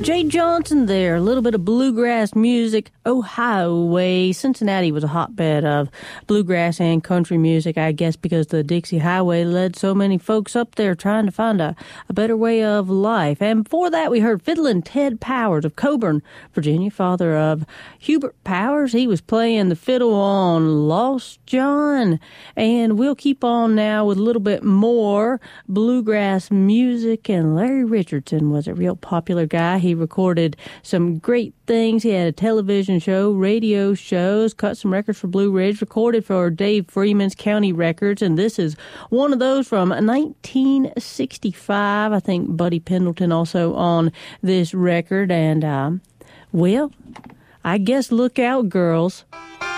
Jay Johnson there, a little bit of bluegrass music. Ohio Way. Cincinnati was a hotbed of bluegrass and country music, I guess, because the Dixie Highway led so many folks up there trying to find a better way of life. And before that, we heard Fiddlin' Ted Powers of Coburn, Virginia, father of Hubert Powers. He was playing the fiddle on Lost John. And we'll keep on now with a little bit more bluegrass music. And Larry Richardson was a real popular guy. He recorded some great things. He had a television show, radio shows, cut some records for Blue Ridge, recorded for Dave Freeman's County Records, and this is one of those from 1965. I think Buddy Pendleton also on this record, and, well, I guess look out, girls.